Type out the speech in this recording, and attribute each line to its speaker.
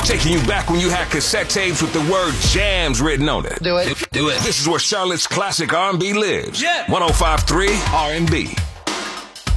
Speaker 1: Taking you back when you had cassette tapes with the word jams written on it.
Speaker 2: Do it.
Speaker 1: This is where Charlotte's classic R&B lives. Yeah. 105.3 R&B.